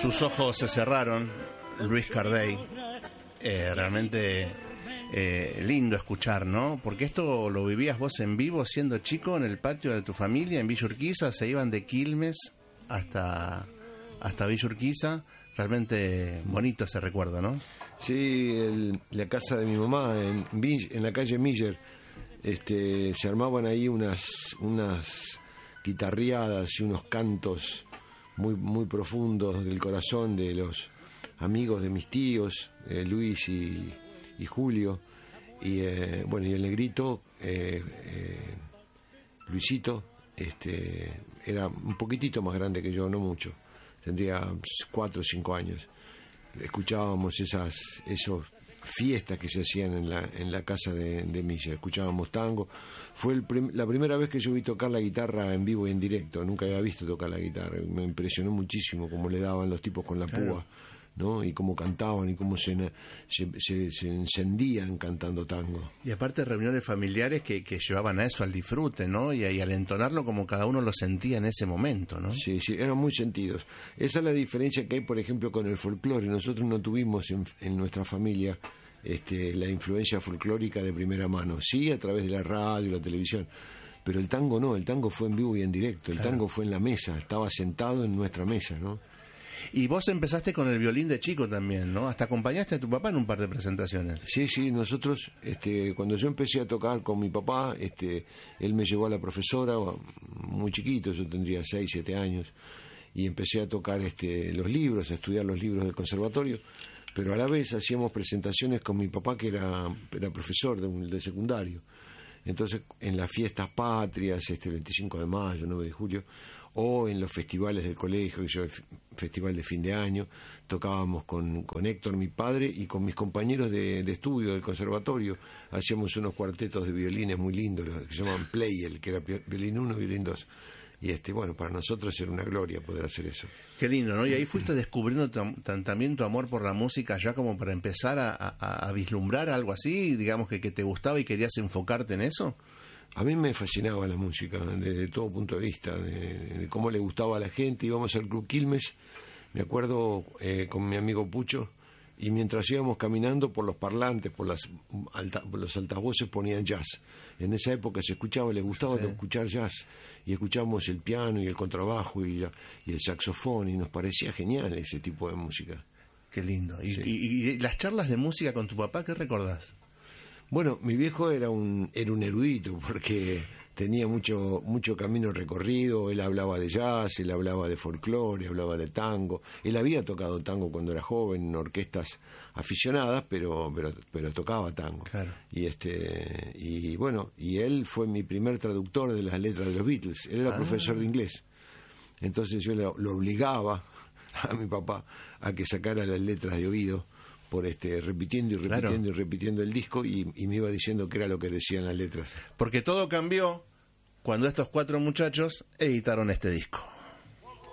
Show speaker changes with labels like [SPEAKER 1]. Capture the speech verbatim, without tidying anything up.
[SPEAKER 1] Sus ojos se cerraron, Luis Cardey. Eh, realmente eh, lindo escuchar, ¿no? Porque esto lo vivías vos en vivo siendo chico en el patio de tu familia en Villa Urquiza. Se iban de Quilmes hasta, hasta Villa Urquiza. Realmente bonito ese recuerdo, ¿no?
[SPEAKER 2] Sí, el, la casa de mi mamá en, en la calle Miller, este, se armaban ahí unas, unas guitarreadas y unos cantos muy, muy profundos del corazón de los amigos de mis tíos, eh, Luis y, y Julio, y eh, bueno, y el negrito, eh, eh, Luisito, este, era un poquitito más grande que yo, no mucho, tendría cuatro o cinco años. Escuchábamos esas esos fiestas que se hacían en la en la casa de, de Milla, escuchábamos tango. Fue el prim, la primera vez que yo vi tocar la guitarra en vivo y en directo. Nunca había visto tocar la guitarra, me impresionó muchísimo cómo le daban los tipos con la
[SPEAKER 1] claro.
[SPEAKER 2] púa, ¿no? Y cómo cantaban y cómo se, se, se, se encendían cantando tango.
[SPEAKER 1] Y aparte reuniones familiares que, que llevaban a eso, al disfrute, ¿no? Y, y al entonarlo como cada uno lo sentía en ese momento, ¿no?
[SPEAKER 2] Sí, sí, eran muy sentidos. Esa es la diferencia que hay, por ejemplo, con el folclore. Nosotros no tuvimos en, en nuestra familia este, la influencia folclórica de primera mano. Sí, a través de la radio, la televisión. Pero el tango no, el tango fue en vivo y en directo. El claro. tango fue en la mesa, estaba sentado en nuestra mesa, ¿no?
[SPEAKER 1] Y vos empezaste con el violín de chico también, ¿no? Hasta acompañaste a tu papá en un par de presentaciones.
[SPEAKER 2] Sí, sí, nosotros, este, cuando yo empecé a tocar con mi papá, este, él me llevó a la profesora, muy chiquito, yo tendría seis, siete años, y empecé a tocar este, los libros, a estudiar los libros del conservatorio, pero a la vez hacíamos presentaciones con mi papá, que era, era profesor de, un, de secundario. Entonces, en las fiestas patrias, este veinticinco de mayo, nueve de julio, o en los festivales del colegio, que yo, el festival de fin de año, tocábamos con, con Héctor, mi padre, y con mis compañeros de, de estudio del conservatorio. Hacíamos unos cuartetos de violines muy lindos, que se llamaban Pleyel, que era violín uno, violín dos. Y este, bueno, para nosotros era una gloria poder hacer eso.
[SPEAKER 1] Qué lindo, ¿no? Y ahí fuiste descubriendo tu, también tu amor por la música, ya como para empezar a, a, a vislumbrar algo así, digamos que, que te gustaba y querías enfocarte en eso.
[SPEAKER 2] A mí me fascinaba la música, desde todo punto de vista, de, de cómo le gustaba a la gente. Íbamos al Club Quilmes, me acuerdo, eh, con mi amigo Pucho, y mientras íbamos caminando por los parlantes, por, las alta, por los altavoces ponían jazz. En esa época se escuchaba, les gustaba sí. escuchar jazz, y escuchábamos el piano y el contrabajo y, y el saxofón, y nos parecía genial ese tipo de música.
[SPEAKER 1] Qué lindo. ¿Y,
[SPEAKER 2] sí.
[SPEAKER 1] y, y las charlas de música con tu papá, qué recordás?
[SPEAKER 2] Bueno, mi viejo era un era un erudito porque tenía mucho mucho camino recorrido. Él hablaba de jazz, él hablaba de folclore, hablaba de tango. Él había tocado tango cuando era joven en orquestas aficionadas, pero pero pero tocaba tango.
[SPEAKER 1] Claro.
[SPEAKER 2] Y este y bueno, y él fue mi primer traductor de las letras de los Beatles. Él era ah. profesor de inglés. Entonces yo lo, lo obligaba a mi papá a que sacara las letras de oído, por este repitiendo y repitiendo claro. y repitiendo el disco, y, y me iba diciendo qué era lo que decían las letras.
[SPEAKER 1] Porque todo cambió cuando estos cuatro muchachos editaron este disco.